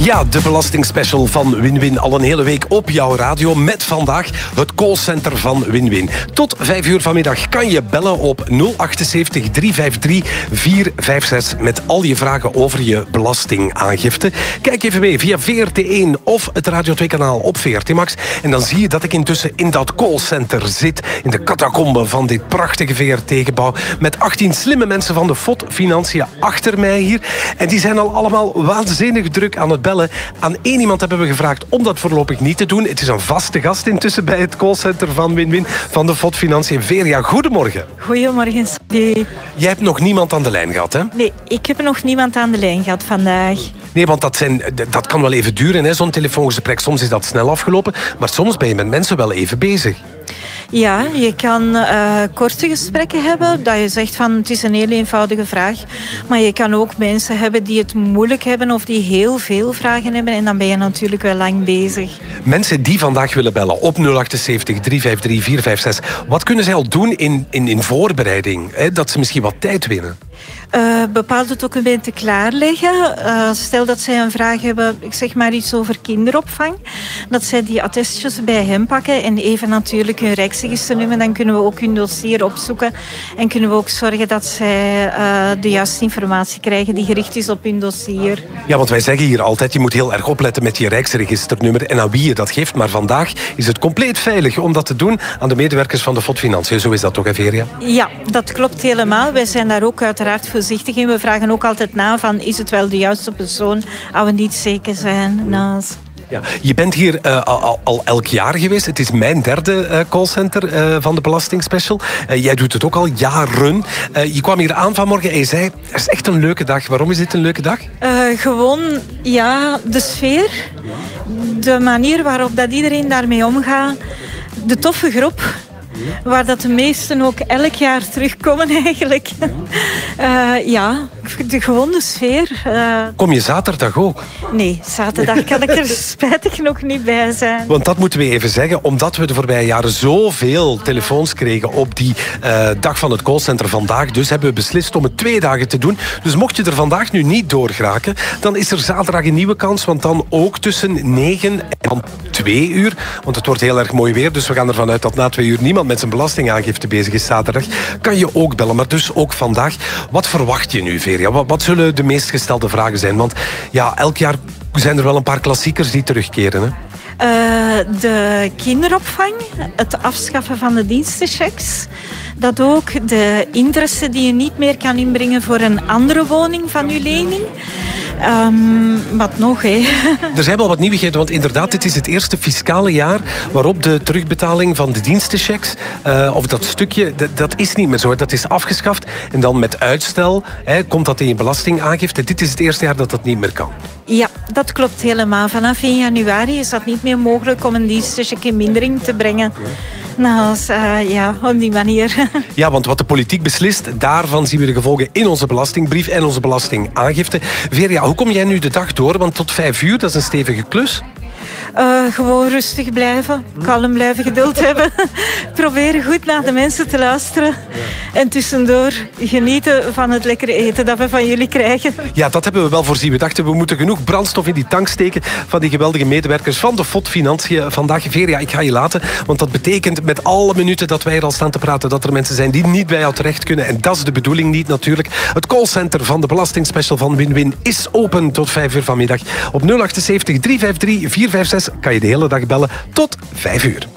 Ja, de belastingspecial van Win-Win al een hele week op jouw radio. Met vandaag het callcenter van Win-Win. Tot 5 uur vanmiddag kan je bellen op 078 353 456 met al je vragen over je belastingaangifte. Kijk even mee via VRT1 of het Radio 2-kanaal op VRT Max. En dan zie je dat ik intussen in dat callcenter zit. In de catacombe van dit prachtige VRT-gebouw. Met 18 slimme mensen van de FOD Financiën achter mij hier. En die zijn al allemaal waanzinnig druk aan het bellen. Aan één iemand hebben we gevraagd om dat voorlopig niet te doen. Het is een vaste gast intussen bij het callcenter van Win-Win van de FOD Financiën. Veria, goedemorgen. Goedemorgen, Sophie. Jij hebt nog niemand aan de lijn gehad, hè? Nee, ik heb nog niemand aan de lijn gehad vandaag. Nee, want dat kan wel even duren, hè, zo'n telefoongesprek. Soms is dat snel afgelopen, maar soms ben je met mensen wel even bezig. Ja, je kan korte gesprekken hebben, dat je zegt van het is een heel eenvoudige vraag. Maar je kan ook mensen hebben die het moeilijk hebben of die heel veel vragen hebben. En dan ben je natuurlijk wel lang bezig. Mensen die vandaag willen bellen op 078 353 456. Wat kunnen zij al doen in voorbereiding? Hè, dat ze misschien wat tijd winnen? Bepaalde documenten klaarleggen. Stel dat zij een vraag hebben, ik zeg maar iets over kinderopvang. Dat zij die attestjes bij hen pakken en even natuurlijk hun rijksregisternummer. Dan kunnen we ook hun dossier opzoeken. En kunnen we ook zorgen dat zij de juiste informatie krijgen die gericht is op hun dossier. Ja, want wij zeggen hier altijd, je moet heel erg opletten met je rijksregisternummer en aan wie je dat geeft. Maar vandaag is het compleet veilig om dat te doen aan de medewerkers van de FOD Financiën. Zo is dat toch, Veria? Ja, dat klopt helemaal. Wij zijn daar ook uiteraard voorzichtig in. We vragen ook altijd na van, is het wel de juiste persoon als we niet zeker zijn. Ja, je bent hier al elk jaar geweest. Het is mijn derde callcenter van de Belastingspecial. Jij doet het ook al jaren. Je kwam hier aan vanmorgen en je zei, het is echt een leuke dag. Waarom is dit een leuke dag? Gewoon, ja, de sfeer. De manier waarop dat iedereen daarmee omgaat. De toffe groep. Waar dat de meesten ook elk jaar terugkomen eigenlijk. Ja, de gewone sfeer. Kom je zaterdag ook? Nee, zaterdag kan ik er spijtig nog niet bij zijn. Want dat moeten we even zeggen. Omdat we de voorbije jaren zoveel telefoons kregen op die dag van het callcenter vandaag. Dus hebben we beslist om het 2 dagen te doen. Dus mocht je er vandaag nu niet doorgeraken, dan is er zaterdag een nieuwe kans. Want dan ook tussen 9 en 2 uur. Want het wordt heel erg mooi weer. Dus we gaan ervan uit dat na 2 uur niemand met zijn belastingaangifte bezig is zaterdag. Kan je ook bellen, maar dus ook vandaag. Wat verwacht je nu, Veria? Wat zullen de meest gestelde vragen zijn? Want ja, elk jaar zijn er wel een paar klassiekers die terugkeren, hè? De kinderopvang, het afschaffen van de dienstenchecks. Dat ook de interesse die je niet meer kan inbrengen voor een andere woning van je lening. Wat nog, hè? Er zijn wel wat nieuwigheden, want inderdaad, dit is het eerste fiscale jaar waarop de terugbetaling van de dienstenchecks, of dat stukje, dat is niet meer zo. Dat is afgeschaft en dan met uitstel komt dat in je belastingaangifte. Dit is het eerste jaar dat dat niet meer kan. Ja, dat klopt helemaal. Vanaf 1 januari is dat niet meer mogelijk om een dienstencheck in mindering te brengen. Nou, ja, op die manier. Ja, want wat de politiek beslist, daarvan zien we de gevolgen in onze belastingbrief en onze belastingaangifte. Veria, hoe kom jij nu de dag door? Want tot 5 uur, dat is een stevige klus. Gewoon rustig blijven, kalm blijven, geduld hebben. Proberen goed naar de mensen te luisteren. En tussendoor genieten van het lekkere eten dat we van jullie krijgen. Ja, dat hebben we wel voorzien. We dachten, we moeten genoeg brandstof in die tank steken van die geweldige medewerkers van de FOD Financiën vandaag. Veria, ik ga je laten, want dat betekent met alle minuten dat wij er al staan te praten, dat er mensen zijn die niet bij jou terecht kunnen. En dat is de bedoeling niet natuurlijk. Het callcenter van de Belastingspecial van Win-Win is open tot 5 uur vanmiddag. Op 078 353 456 kan je de hele dag bellen tot 5 uur.